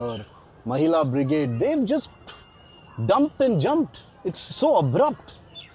or Mahila Brigade, they've just dumped and jumped. It's so abrupt.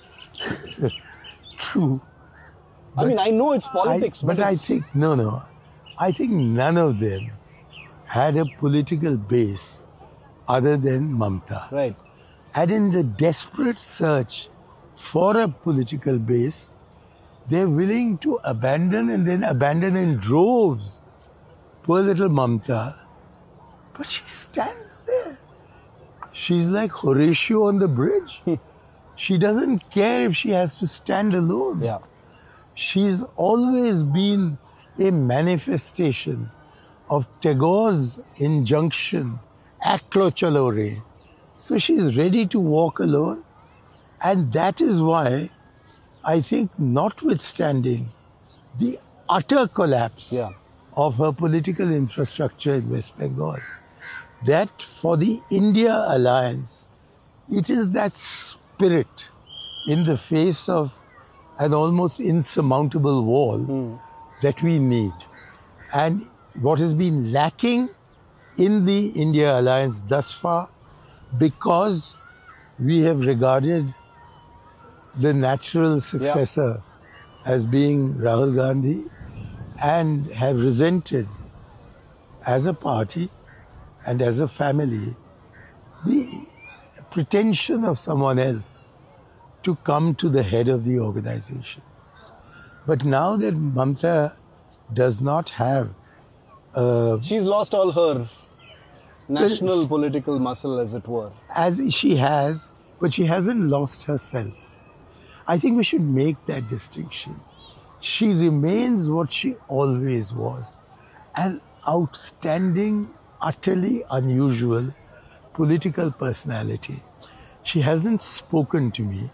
True. I mean, I know it's politics, but I think, no. I think none of them had a political base other than Mamta. Right. And in the desperate search for a political base, they're willing to abandon and then abandon in droves. Poor little Mamta. But she stands there. She's like Horatio on the bridge. She doesn't care if she has to stand alone. Yeah. She's always been a manifestation of Tagore's injunction, Aklo chalo re. So she's ready to walk alone. And that is why I think, notwithstanding the utter collapse of her political infrastructure in West Bengal, that for the India alliance, it is that spirit in the face of an almost insurmountable wall that we need. And what has been lacking in the India alliance thus far, because we have regarded the natural successor as being Rahul Gandhi and have resented as a party and as a family the pretension of someone else to come to the head of the organization. But now that Mamta does not have... she's lost all her national political muscle, as it were. As she has, but she hasn't lost herself. I think we should make that distinction. She remains what she always was, an outstanding, utterly unusual political personality. She hasn't spoken to me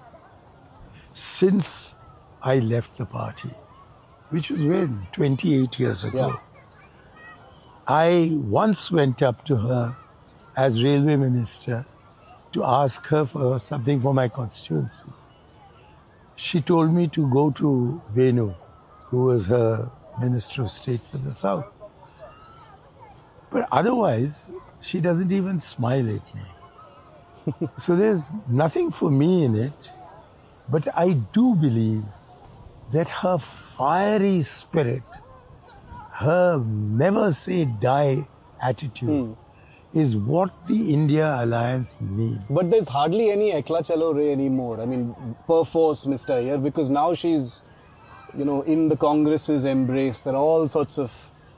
since I left the party, which was when? 28 years ago. Yeah. I once went up to her as railway minister to ask her for something for my constituency. She told me to go to Venu, who was her Minister of State for the South. But otherwise, she doesn't even smile at me. So there's nothing for me in it. But I do believe that her fiery spirit, her never say die attitude is what the India alliance needs. But there's hardly any Ekla Chalo Re anymore. I mean, perforce, Mr. Iyer, because now she's, in the Congress's embrace. There are all sorts of,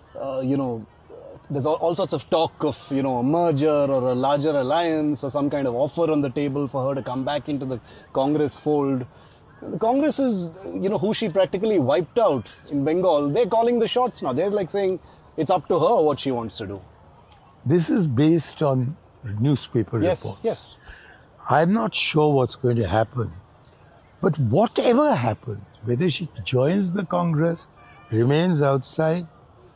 there's all sorts of talk of, a merger or a larger alliance or some kind of offer on the table for her to come back into the Congress fold. The Congress is, who she practically wiped out in Bengal. They're calling the shots now. They're like saying it's up to her what she wants to do. This is based on newspaper reports. Yes. I'm not sure what's going to happen. But whatever happens, whether she joins the Congress, remains outside,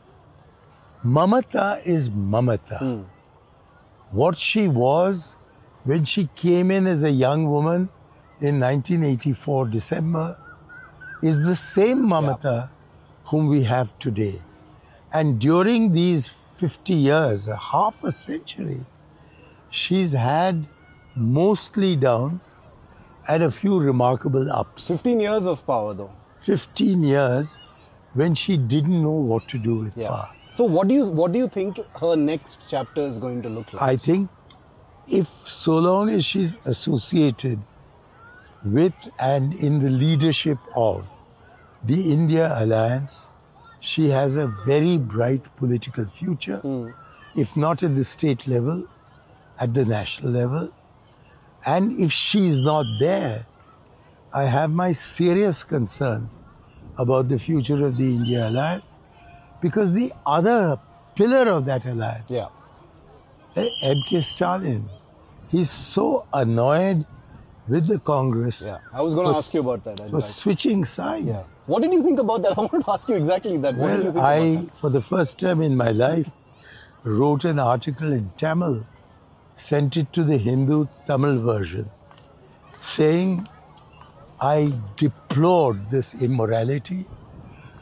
Mamata is Mamata. What she was when she came in as a young woman in 1984 December is the same Mamata whom we have today. And during these 50 years, half a century, she's had mostly downs and a few remarkable ups. 15 years of power, though. 15 years when she didn't know what to do with power. So what do you think her next chapter is going to look like? I think if so long as she's associated with and in the leadership of the India alliance, she has a very bright political future, if not at the state level, at the national level. And if she is not there, I have my serious concerns about the future of the India alliance, because the other pillar of that alliance, M.K. Stalin, he's so annoyed with the Congress. I was going to ask you about that. For switching sides. What did you think about that? I wanted to ask you exactly that. What did you think about that? For the first time in my life, wrote an article in Tamil, sent it to the Hindu Tamil version, saying I deplored this immorality.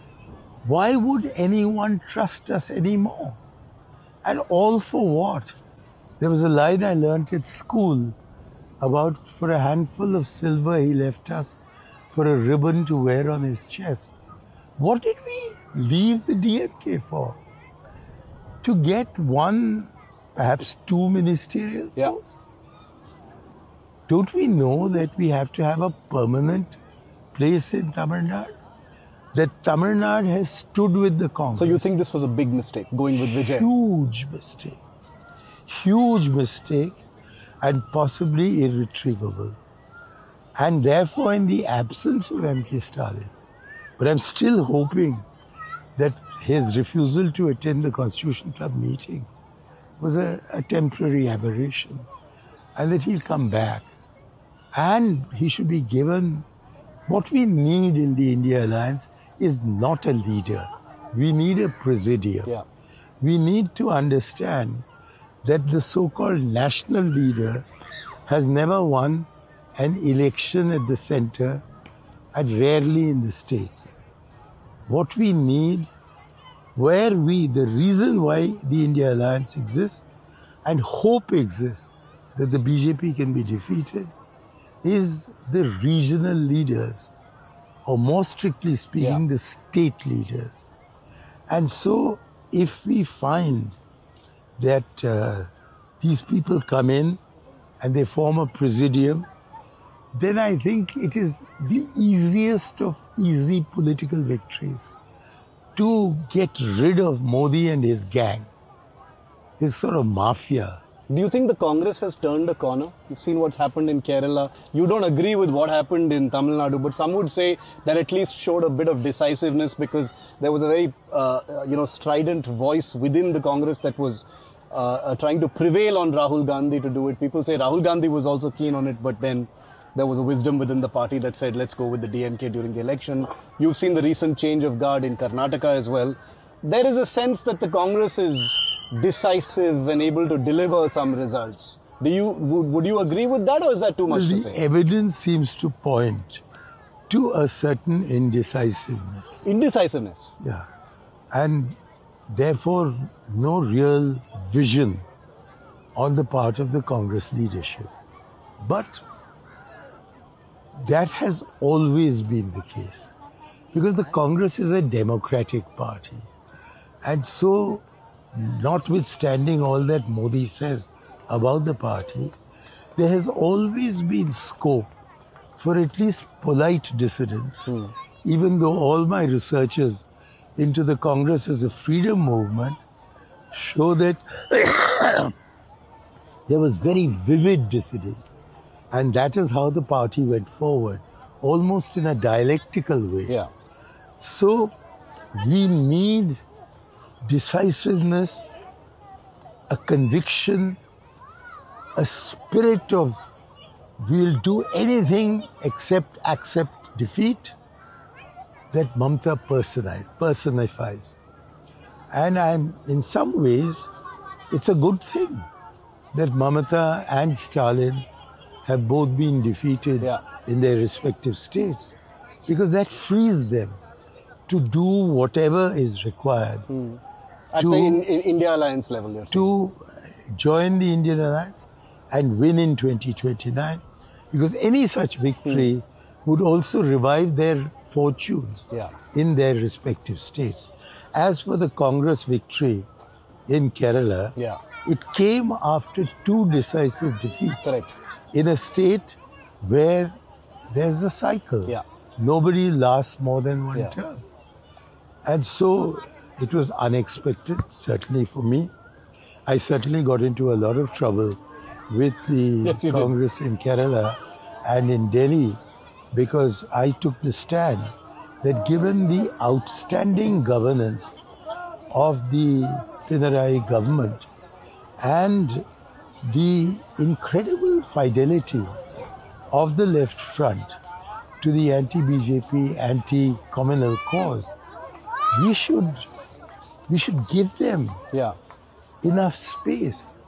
Why would anyone trust us anymore? And all for what? There was a line I learnt at school about for a handful of silver he left us for a ribbon to wear on his chest. What did we leave the DMK for? To get one, perhaps two ministerial Yeah. posts? Don't we know that we have to have a permanent place in Tamil Nadu? That Tamil Nadu has stood with the Congress. So you think this was a big mistake, going with Vijay? Huge mistake. Huge mistake and possibly irretrievable. And therefore, in the absence of M.K. Stalin, but I'm still hoping that his refusal to attend the Constitution Club meeting was a temporary aberration and that he'll come back. And he should be given what we need in the India Alliance is not a leader. We need a presidium. Yeah. We need to understand that the so-called national leader has never won an election at the center and rarely in the states. What we need, the reason why the India Alliance exists and hope exists that the BJP can be defeated is the regional leaders, or more strictly speaking, the state leaders. And so if we find that these people come in and they form a presidium, then I think it is the easiest of easy political victories to get rid of Modi and his gang, his sort of mafia. Do you think the Congress has turned a corner? You've seen what's happened in Kerala. You don't agree with what happened in Tamil Nadu, but some would say that at least showed a bit of decisiveness because there was a very, strident voice within the Congress that was trying to prevail on Rahul Gandhi to do it. People say Rahul Gandhi was also keen on it, but then there was a wisdom within the party that said, let's go with the DMK during the election. You've seen the recent change of guard in Karnataka as well. There is a sense that the Congress is decisive and able to deliver some results. Would you agree with that, or is that too much to say? The evidence seems to point to a certain indecisiveness. Indecisiveness? Yeah. And therefore, no real vision on the part of the Congress leadership. But that has always been the case because the Congress is a democratic party. And so, notwithstanding all that Modi says about the party, there has always been scope for at least polite dissidence, even though all my researches into the Congress as a freedom movement show that there was very vivid dissidence. And that is how the party went forward, almost in a dialectical way. Yeah. So we need decisiveness, a conviction, a spirit of we'll do anything except accept defeat that Mamata personifies. And in some ways, it's a good thing that Mamata and Stalin have both been defeated in their respective states, because that frees them to do whatever is required. At the India Alliance level, you're saying? To join the Indian Alliance and win in 2029, because any such victory would also revive their fortunes in their respective states. As for the Congress victory in Kerala, it came after two decisive defeats. Correct. In a state where there's a cycle. Nobody lasts more than one term. And so it was unexpected, certainly for me. I certainly got into a lot of trouble with the Congress in Kerala and in Delhi because I took the stand that given the outstanding governance of the Pinarayi government and the incredible fidelity of the left front to the anti-BJP, anti-communal cause, we should give them enough space.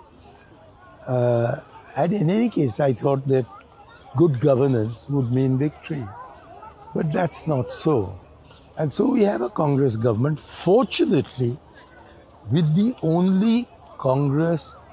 And in any case, I thought that good governance would mean victory. But that's not so. And so we have a Congress government, fortunately, with the only Congress